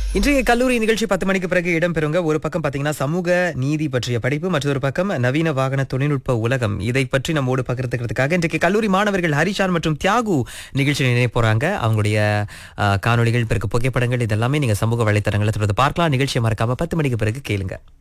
இன்றைய கல்லூரி நிகழ்ச்சி 10 மணிக்கு பிறகு இடம்பெறுங்க. ஒரு பக்கம் பாத்தீங்கன்னா சமூக நீதி பற்றிய படிப்பு, மற்றொரு பக்கம் நவீன வாகன தொழில்நுட்ப உலகம். இதை பற்றி நம்மோடு பகிர்ந்துக்கிறதுக்காக இன்றைக்கு கல்லூரி மாணவர்கள் ஹரிஷான் மற்றும் தியாகு நிகழ்ச்சி நினைவு போறாங்க. அவங்களுடைய காணொளிகள், பிறகு புகைப்படங்கள் இதெல்லாமே நீங்க சமூக வலைத்தளங்களை தொடர்ந்து பார்க்கலாம். நிகழ்ச்சியை மறக்காம 10 மணிக்கு பிறகு கேளுங்க.